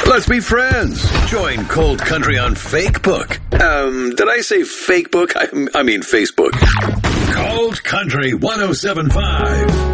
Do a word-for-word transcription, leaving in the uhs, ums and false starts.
Let's be friends. Join Cold Country on Fakebook. Um, did I say Fakebook? I, I mean Facebook. Cold Country one oh seven point five.